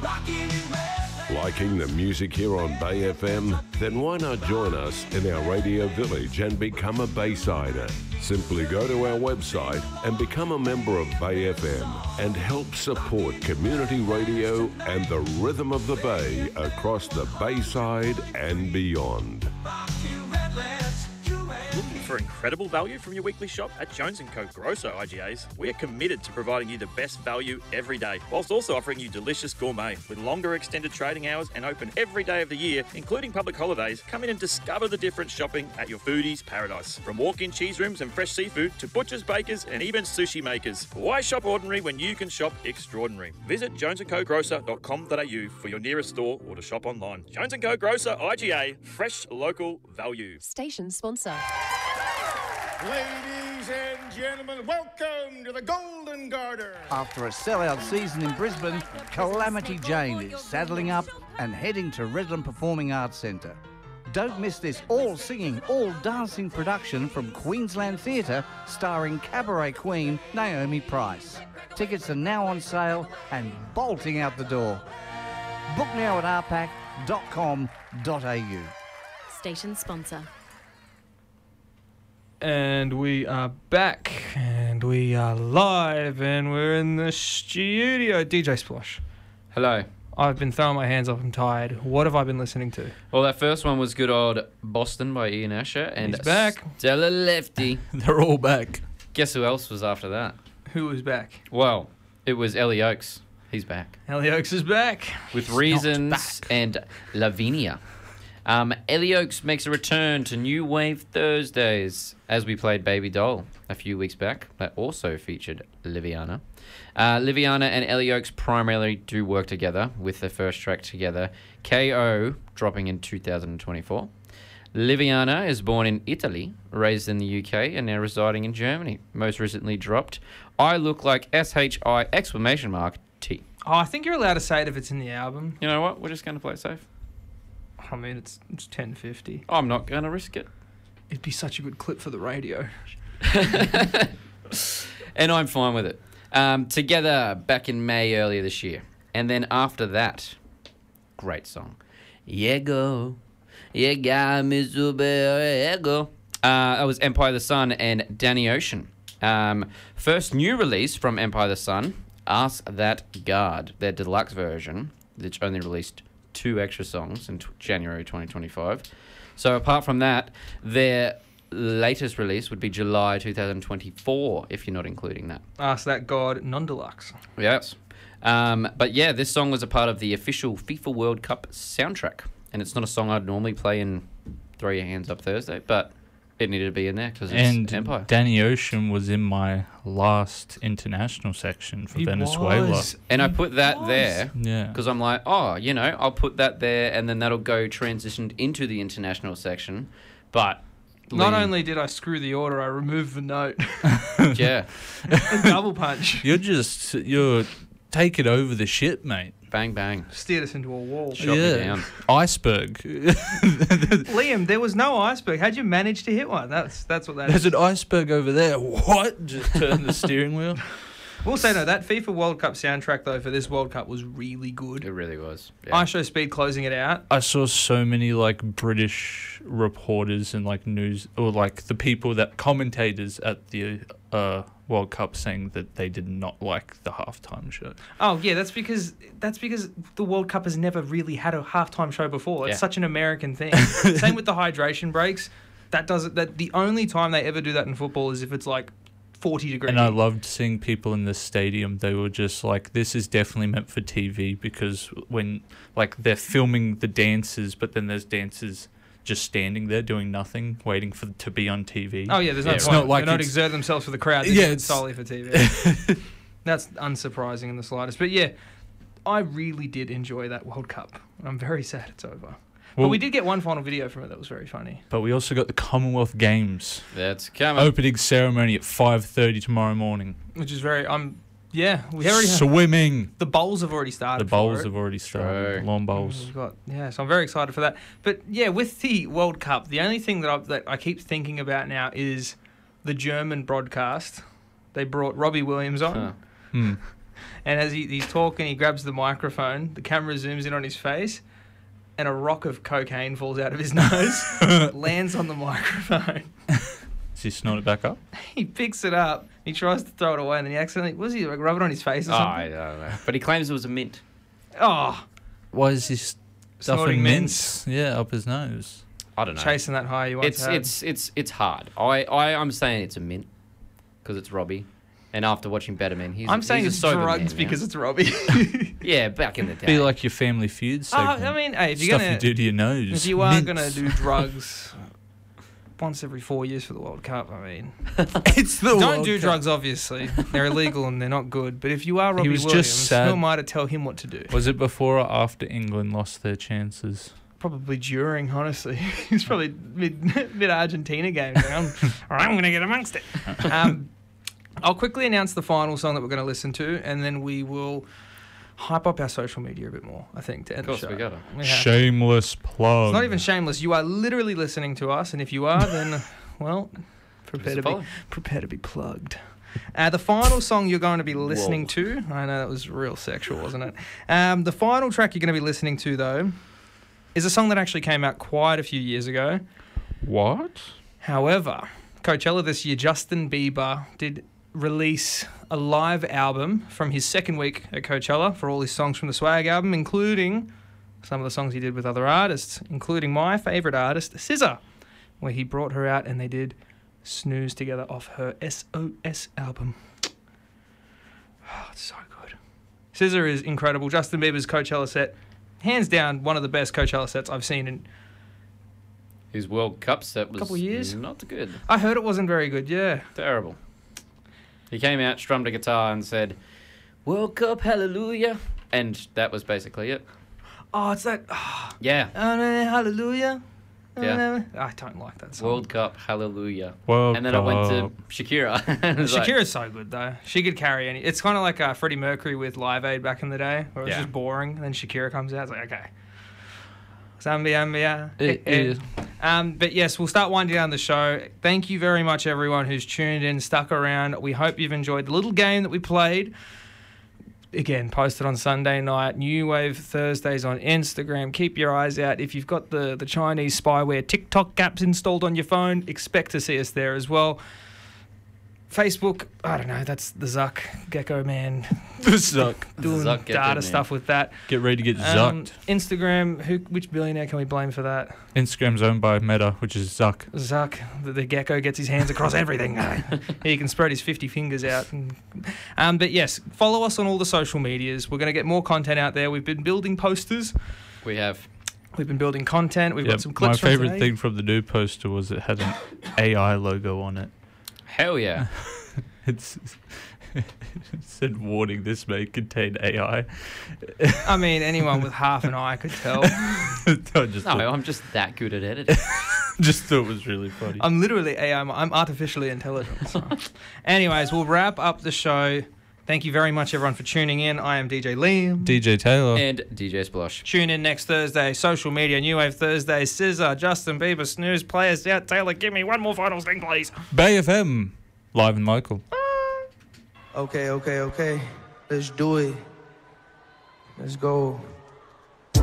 Liking the music here on Bay FM? Then why not join us in our radio village and become a Baysider? Simply go to our website and become a member of Bay FM and help support community radio and the rhythm of the Bay across the Bayside and beyond. Looking for incredible value from your weekly shop? At Jones & Co. Grosso IGAs, we are committed to providing you the best value every day, whilst also offering you delicious gourmet. With longer extended trading hours and open every day of the year, including public holidays, come in and discover the difference shopping at your foodie's paradise. From walk-in cheese rooms and fresh seafood to butchers, bakers and even sushi makers. Why shop ordinary when you can shop extraordinary? Visit jonesandcogrocer.com.au for your nearest store or to shop online. Jones & Co. Grocer IGA, fresh local value. Station sponsor. Ladies and gentlemen, welcome to the Golden Garter. After a sellout season in Brisbane, Calamity Jane is saddling up and heading to Redland Performing Arts Centre. Don't miss this all-singing, all-dancing production from Queensland Theatre starring cabaret queen Naomi Price. Tickets are now on sale and bolting out the door. Book now at rpac.com.au. Station sponsor. And we are back, and we are live, and we're in the studio. DJ Splosh. Hello. I've been throwing my hands up. I'm tired. What have I been listening to? Well, that first one was good old Boston by Ian Asher and He's back. Stella Lefty. They're all back. Guess who else was after that? Who was back? Well, it was Ellie Oakes. He's back. Ellie Oakes is back. With Reasons and Lavinia. Ellie Oakes makes a return to New Wave Thursdays as we played Baby Doll a few weeks back. That also featured Liviana. Liviana and Ellie Oakes primarily do work together with their first track together, KO, dropping in 2024. Liviana is born in Italy, raised in the UK, and now residing in Germany. Most recently dropped I Look Like SHI exclamation mark T. Oh, I think you're allowed to say it if it's in the album. You know what? We're just going to play it safe. I mean, it's 10:50. I'm not going to risk it. It'd be such a good clip for the radio. And I'm fine with it. Together back in May earlier this year. And then after that, great song. Yego, yega mizube yego. That was Empire the Sun and Danny Ocean. First new release from Empire the Sun, Ask That Guard, their deluxe version, which only released 2 extra songs in January 2025. So apart from that, their latest release would be July 2024, if you're not including that. Ask That God non-deluxe. Yes. But yeah, this song was a part of the official FIFA World Cup soundtrack. And it's not a song I'd normally play in Throw Your Hands Up Thursday, but it needed to be in there because it's Empire. Danny Ocean was in my last international section for Venezuela. And I put that there Yeah. because I'm like, oh, you know, I'll put that there and then that'll go transitioned into the international section. But Not only did I screw the order, I removed the note. yeah, A double punch. You're taking over the ship, mate. bang, bang. Steered us into a wall. Shot me down. Iceberg. Liam, there was no iceberg. How'd you manage to hit one? That's what that There's is. an iceberg over there. What? Just turn the steering wheel. We'll say no, that FIFA World Cup soundtrack, though, for this World Cup was really It good. really was. Yeah. I Show Speed closing it out. I saw so many like British reporters and like news or like the people that commentators at the World Cup saying that they did not like the halftime show. Oh yeah, that's because the World Cup has never really had a halftime show before. It's Yeah. such an American thing. Same with the hydration breaks. That the only time they ever do that in football is if it's like 40 degrees. And I loved seeing people in the stadium. They were just like, this is definitely meant for TV because when like they're filming the dances, but then there's dancers just standing there doing nothing, waiting for to be on TV. Oh yeah, there's no It's point. not like They don't it's- exert themselves for the crowd. They Yeah, do it it's- solely for TV. That's unsurprising in the slightest. But yeah, I really did enjoy that World Cup. I'm very sad it's over. But Well- we did get one final video from it that was very funny. But we also got the Commonwealth Games That's coming. opening ceremony at 5:30 tomorrow morning. Which is very yeah, we already have, Swimming. the bowls have already started. The bowls for it. have already started. True. Lawn bowls. So I'm very excited for that. But yeah, with the World Cup, the only thing that I keep thinking about now is the German broadcast. They brought Robbie Williams on. Huh. Hmm. And as he's talking, he grabs the microphone. The camera zooms in on his face, and a rock of cocaine falls out of his nose, lands on the microphone. Does he snort it back up? He picks it up. He tries to throw it away, and then he accidentally rub it on his face or Oh, something? I don't know. But he claims it was a mint. Oh, Why is he Snorting stuffing mints. mints? Yeah, up his nose. I don't know. chasing that high you once had. It's hard. I'm saying it's a mint because it's Robbie. And after watching Better Men, I'm saying he's it's a sober drugs man, because it's Robbie. yeah, back in the day. Be like your Family Feud segment. I mean, hey, if you're Stuff gonna you do to your nose. if you are Mints. gonna do drugs once every 4 years for the World Cup, I mean, It's the don't World do Cup. drugs. Obviously, they're illegal and they're not good. But if you are Robbie was just Williams, sad. who am I to tell him what to do? Was it before or after England lost their chances? Probably during, honestly. He's probably mid Argentina game. Going, all right, I'm going to get amongst it. I'll quickly announce the final song that we're going to listen to, and then we will hype up our social media a bit more, I think, to end Of course, the show. we got it. Yeah. Shameless plug. It's not even shameless. You are literally listening to us, and if you are, then, well, prepare to be plugged. The final song you're going to be listening to, I know that was real sexual, wasn't it? The final track you're going to be listening to, though, is a song that actually came out quite a few years ago. What? However, Coachella this year, Justin Bieber did release a live album from his second week at Coachella for all his songs from the Swag album, including some of the songs he did with other artists, including my favourite artist, SZA, where he brought her out and they did Snooze together off her SOS album. Oh, it's so good. SZA is incredible. Justin Bieber's Coachella set, hands down, one of the best Coachella sets I've seen in... His World Cup set was Couple years? not good. I heard it wasn't very good, yeah. Terrible. He came out, strummed a guitar, and said, "World Cup, hallelujah," and that was basically it. Oh, it's that... Yeah, hallelujah. Yeah. I don't like that song. World Cup, hallelujah. World And then I went to Cup. Shakira. and it was like, Shakira's so good, though. She could carry any... It's kind of like Freddie Mercury with Live Aid back in the day, where it was Yeah. just boring, and then Shakira comes out, it's like, okay. Zambia. It is. But yes, we'll start winding down the show. Thank you very much, everyone who's tuned in, stuck around. We hope you've enjoyed the little game that we played. Again, posted on Sunday night. New Wave Thursdays on Instagram. Keep your eyes out. If you've got the Chinese spyware TikTok apps installed on your phone, expect to see us there as well. Facebook, I don't know, that's the Zuck, Gecko Man, Zuck. doing Zuck Gecko data Man. stuff with that. Get ready to get zucked. Instagram, which billionaire can we blame for that? Instagram's owned by Meta, which is Zuck. Zuck, the gecko gets his hands across everything. He can spread his 50 fingers out. But yes, follow us on all the social medias. We're going to get more content out there. We've been building posters. we have. We've been building content. We've Yep, got some my clips from favorite today. thing from the new poster was it had an AI logo on it. Hell yeah. It said, "Warning: this may contain AI." I mean, anyone with half an eye could tell. I just, No, thought, I'm just that good at editing. just thought it was really funny. I'm literally AI. I'm artificially intelligent. So. Anyways, we'll wrap up the show. Thank you very much, everyone, for tuning in. I am DJ Liam. DJ Taylor. and DJ Splosh. Tune in next Thursday. Social media, New Wave Thursday. SZA, Justin Bieber, Snooze, play us out. Taylor, give me one more final thing, please. Bay FM. Live and local. Okay. Let's do it. Let's go.